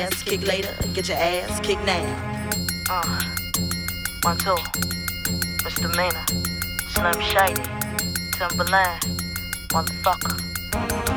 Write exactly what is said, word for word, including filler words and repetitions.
ass kicked later, get your ass kicked now. Uh, one, two. Misdemeanor. Slim Shady. Timberland. Motherfucker.